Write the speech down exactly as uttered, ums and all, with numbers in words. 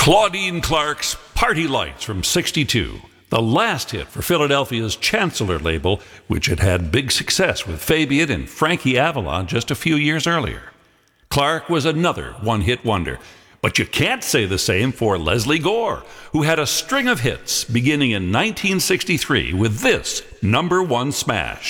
Claudine Clark's Party Lights from sixty-two, the last hit for Philadelphia's Chancellor label, which had had big success with Fabian and Frankie Avalon just a few years earlier. Clark was another one-hit wonder, but you can't say the same for Leslie Gore, who had a string of hits beginning in nineteen sixty-three with this number one smash.